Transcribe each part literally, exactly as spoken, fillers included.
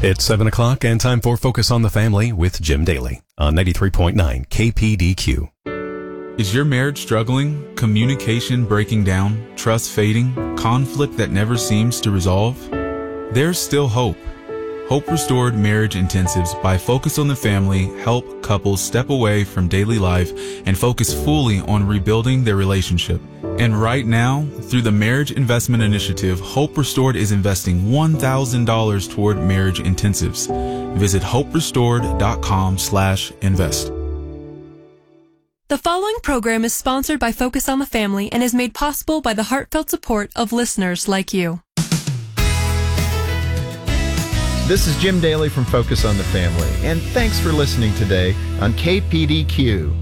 It's seven o'clock and time for Focus on the Family with Jim Daly on ninety-three point nine K P D Q. Is your marriage struggling? Communication breaking down? Trust fading? Conflict that never seems to resolve? There's still hope. Hope Restored Marriage Intensives by Focus on the Family help couples step away from daily life and focus fully on rebuilding their relationship. And right now, through the Marriage Investment Initiative, Hope Restored is investing one thousand dollars toward marriage intensives. Visit hoperestored.com slash invest. The following program is sponsored by Focus on the Family and is made possible by the heartfelt support of listeners like you. This is Jim Daly from Focus on the Family, and thanks for listening today on K P D Q.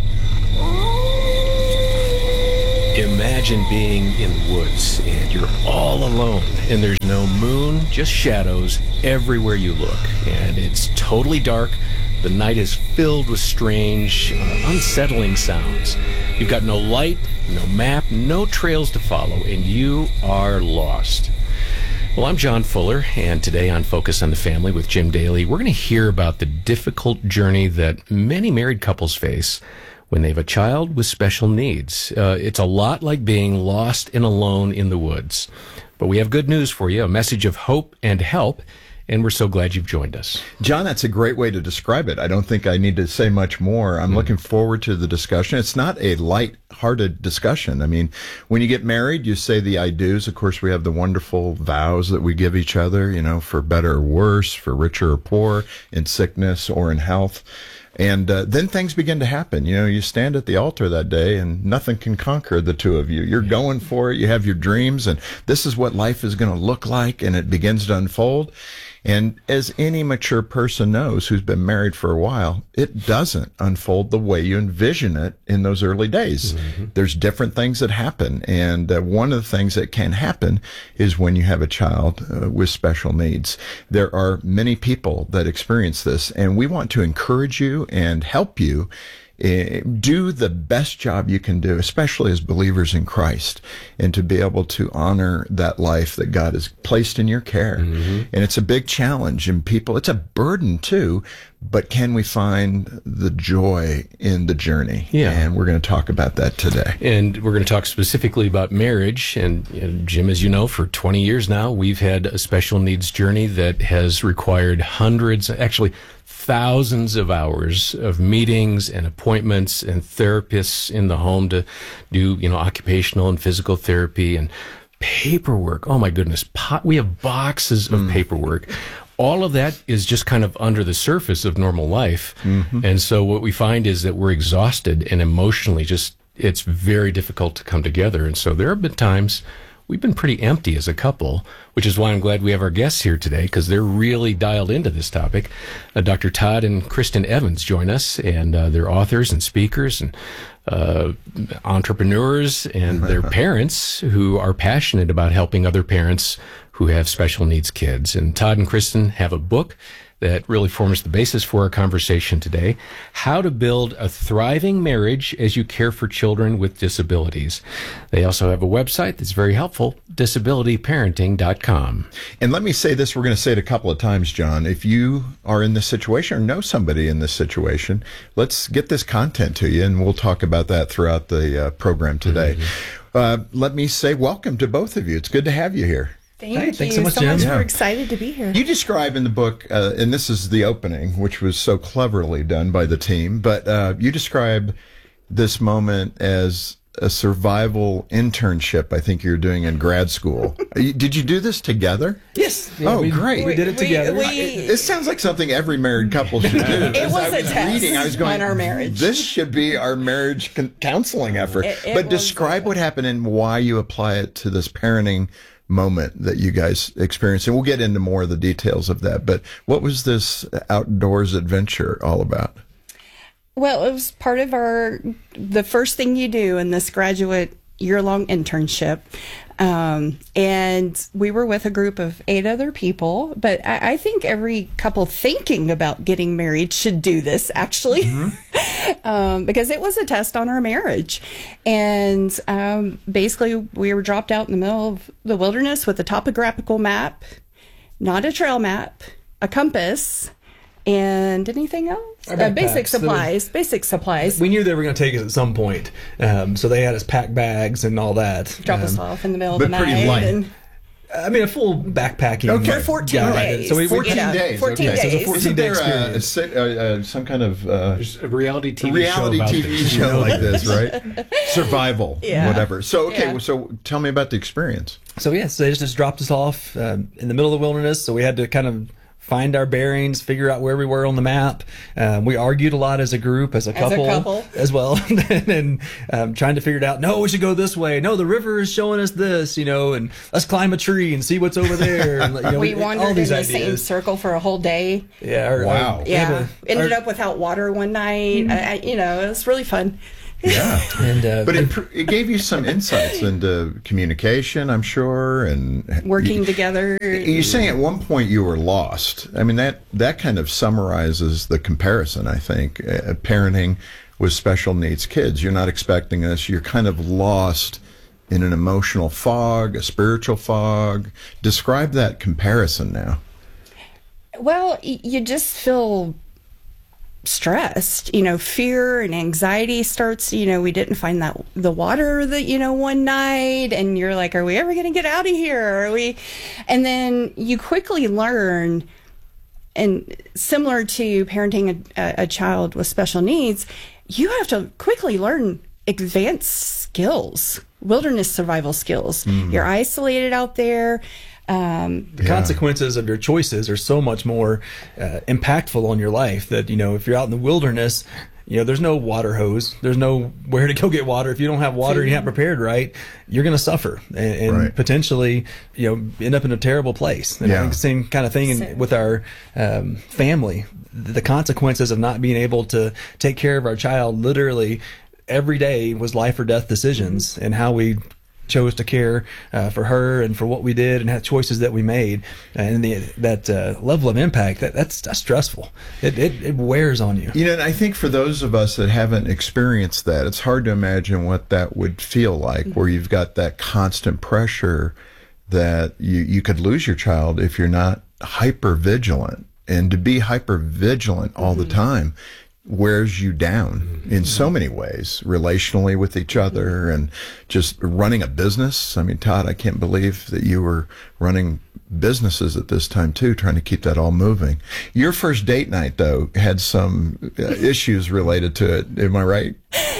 Imagine being in the woods and you're all alone and there's no moon, just shadows everywhere you look. And it's totally dark. The night is filled with strange, uh, unsettling sounds. You've got no light, no map, no trails to follow, and you are lost. Well, I'm John Fuller, and today on Focus on the Family with Jim Daly, we're going to hear about the difficult journey that many married couples face when they have a child with special needs. Uh, it's a lot like being lost and alone in the woods. But we have good news for you, a message of hope and help, and we're so glad you've joined us. John, that's a great way to describe it. I don't think I need to say much more. I'm mm. looking forward to the discussion. It's not a light-hearted discussion. I mean, when you get married, you say the I do's. Of course, we have the wonderful vows that we give each other, you know, for better or worse, for richer or poor, in sickness or in health. And uh, then things begin to happen. You know, you stand at the altar that day and nothing can conquer the two of you. You're going for it. You have your dreams, and this is what life is going to look like, and it begins to unfold. And as any mature person knows who's been married for a while, it doesn't unfold the way you envision it in those early days. Mm-hmm. There's different things that happen. And uh, one of the things that can happen is when you have a child uh, with special needs. There are many people that experience this, and we want to encourage you and help you Uh, do the best job you can do, especially as believers in Christ, and to be able to honor that life that God has placed in your care. Mm-hmm. And it's a big challenge, and people, it's a burden too, but can we find the joy in the journey? Yeah. And we're going to talk about that today. And we're going to talk specifically about marriage. And, and Jim, as you know, for twenty years now, we've had a special needs journey that has required hundreds, actually thousands of hours of meetings and appointments and therapists in the home to do, you know, occupational and physical therapy and paperwork. Oh my goodness. Po- we have boxes of mm. paperwork. All of that is just kind of under the surface of normal life. Mm-hmm. And so what we find is that we're exhausted and emotionally just, it's very difficult to come together. And so there have been times we've been pretty empty as a couple, which is why I'm glad we have our guests here today, because they're really dialed into this topic. Uh, Doctor Todd and Kristen Evans join us, and uh, they're authors and speakers and uh, entrepreneurs, and they're parents who are passionate about helping other parents who have special needs kids. And Todd and Kristen have a book that really forms the basis for our conversation today, How to Build a Thriving Marriage as You Care for Children with Disabilities. They also have a website that's very helpful, disability parenting dot com. And let me say this, we're going to say it a couple of times, John. If you are in this situation or know somebody in this situation, let's get this content to you, and we'll talk about that throughout the uh, program today. Mm-hmm. Uh, let me say welcome to both of you. It's good to have you here. Thank Hey, you thanks so much, so Jim. much. Yeah. We're excited to be here. You describe in the book, uh, and this is the opening, which was so cleverly done by the team, but uh, you describe this moment as a survival internship I think you're doing in grad school. Did you do this together? Yes. Yeah, oh, we, great. We did it We- together. we- It, it sounds like something every married couple should do. It As was I a test reading, I was going, on our marriage. This should be our marriage con- counseling effort. It- it but was describe a- what happened and why you apply it to this parenting moment that you guys experienced. And we'll get into more of the details of that. But what was this outdoors adventure all about? Well, it was part of our, the first thing you do in this graduate year-long internship. Um, and we were with a group of eight other people, but I, I think every couple thinking about getting married should do this, actually, mm-hmm. um, because it was a test on our marriage. And um, basically, we were dropped out in the middle of the wilderness with a topographical map, not a trail map, a compass, and anything else? Our Uh, basic backpacks. So supplies. Basic supplies. We knew they were going to take us at some point, um, so they had us pack bags and all that. Drop um, us off in the middle of but the pretty night. light. And I mean, a full backpacking. Okay. for fourteen guide. days. So we, we fourteen Yeah, days. fourteen okay. So days. the fourteen Isn't day there a, a, experience. sit- uh, uh, some kind of uh, There's a reality T V reality show about T this. V show like this, right? Survival, Yeah. whatever. So, okay, Yeah. so tell me about the experience. So yeah, so they just dropped us off um, in the middle of the wilderness. So we had to kind of find our bearings, figure out where we were on the map. Um, we argued a lot as a group, as a As a couple, couple. as well, and um, trying to figure it out. No, we should go this way. No, the river is showing us this, you know, and let's climb a tree and see what's over there. And, you know, we all wandered in these the ideas. same circle for a whole day. Yeah. Our, Wow. our- we Yeah, have a- ended our- up without water one night. I, I, you know, it was really fun. Yeah. And, uh, But it, pr- it gave you some insights into communication, I'm sure, and Working you, together. You're saying at one point you were lost. I mean, that, that kind of summarizes the comparison, I think. Uh, parenting with special needs kids. You're not expecting this. You're kind of lost in an emotional fog, a spiritual fog. Describe that comparison now. Well, y- you just feel stressed, you know, fear and anxiety starts, you know, we didn't find that the water that, you know, one night, and you're like, are we ever going to get out of here? Are we? And then you quickly learn, and similar to parenting a, a child with special needs, you have to quickly learn advanced skills, wilderness survival skills. You're isolated out there. Um, the consequences of your choices are so much more uh, impactful on your life that, you know, if you're out in the wilderness, you know, there's no water hose, there's no where to go get water. If you don't have water and you're not prepared right, you're going to suffer and, and Right. potentially, you know, end up in a terrible place. And Yeah. I think the same kind of thing in, with our um, family. The consequences of not being able to take care of our child literally every day was life or death decisions, and how we chose to care uh, for her and for what we did and had choices that we made, and the, that uh, level of impact that that's, that's stressful. It, it it wears on you. You know, and I think for those of us that haven't experienced that, it's hard to imagine what that would feel like, where you've got that constant pressure that you, you could lose your child if you're not hyper vigilant. And to be hyper vigilant all the time wears you down in so many ways, relationally with each other and just running a business. I mean, Todd, I can't believe that you were running businesses at this time too, trying to keep that all moving. Your first date night, though, had some uh, issues related to it. Am I right?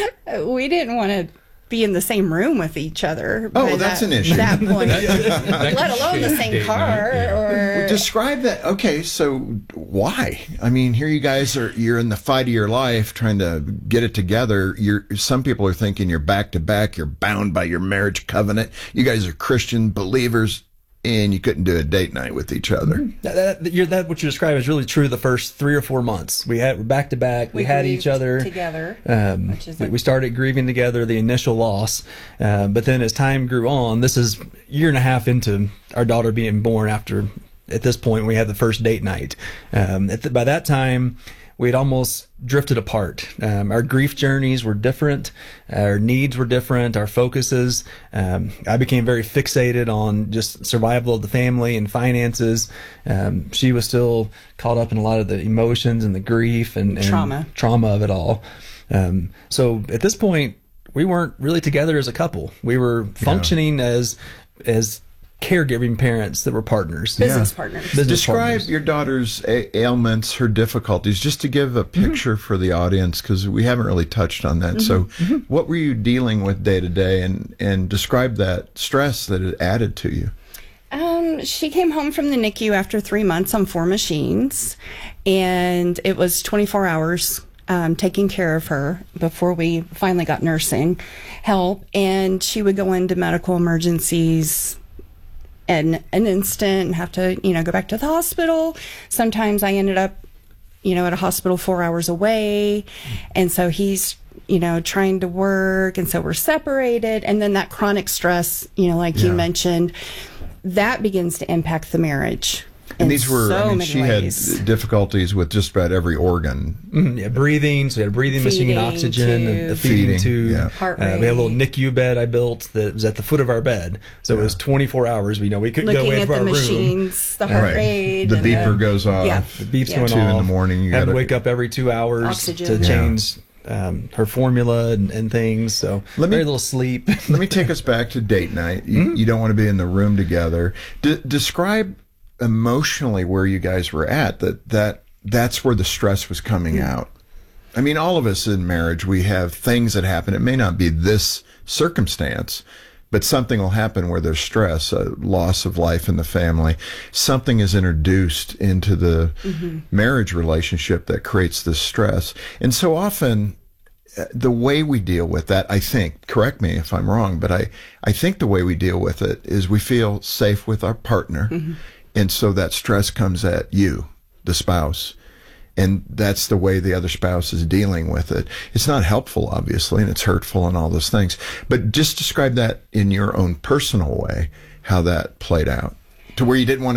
we didn't want to be in the same room with each other. Oh, by that's that, an issue. That point, let alone the same Date car night, yeah. or. Describe that. Okay, so why? I mean, here you guys are, you're in the fight of your life trying to get it together. You're, some people are thinking you're back to back, you're bound by your marriage covenant. You guys are Christian believers, and you couldn't do a date night with each other. That, that, you're, that what you described is really true. The first three or four months we had back to back, we, We had grieved each other together, Um, which is we, a- we started grieving together the initial loss, uh, but then as time grew on, this is a year and a half into our daughter being born. After at this point, we had the first date night. Um, at the, by that time, we had almost drifted apart. Um, our grief journeys were different. Our needs were different. Our focuses. Um, I became very fixated on just survival of the family and finances. Um, she was still caught up in a lot of the emotions and the grief and, and Trauma. trauma of it all. Um, so at this point, we weren't really together as a couple. We were functioning as as caregiving parents that were partners. Business Yeah. partners. Business Describe partners. your daughter's a- ailments, her difficulties, just to give a picture for the audience, because we haven't really touched on that. So, what were you dealing with day to day, and and describe that stress that it added to you? Um, she came home from the N I C U after three months on four machines, and it was twenty-four hours um, taking care of her before we finally got nursing help. And she would go into medical emergencies in an instant and have to, you know, go back to the hospital. Sometimes I ended up, you know, at a hospital four hours away. And so he's, you know, trying to work. And so we're separated. And then that chronic stress, you know, like you Yeah. mentioned, that begins to impact the marriage. And these were, so I mean, many she ways. had difficulties with just about every organ. Mm, yeah, breathing. So we had a breathing machine, Feeding oxygen, and the tube. feeding, Feeding, tube. yeah. Heart Uh, we had a little rate. N I C U bed I built that was at the foot of our bed. So it was twenty-four hours. We know we couldn't go Looking away at from the our room. machines, the heart Right. rate. The and beeper goes off. Yeah. The beep's Yeah. going Two in off. the morning, you had to gotta- wake up every two hours Oxygen. to Yeah. change um, her formula and, and things. So Let me- very little sleep. Let me take us back to date night. You, you don't want to be in the room together. De- describe emotionally where you guys were at. That that that's where the stress was coming out. I mean, all of us in marriage, we have things that happen. It may not be this circumstance, but something will happen where there's stress, a loss of life in the family. Something is introduced into the marriage relationship that creates this stress. And so often, uh, the way we deal with that, I think, correct me if I'm wrong, but I, I think the way we deal with it is we feel safe with our partner. And so that stress comes at you, the spouse. And that's the way the other spouse is dealing with it. It's not helpful, obviously, and it's hurtful and all those things. But just describe that in your own personal way, how that played out, to where you didn't want to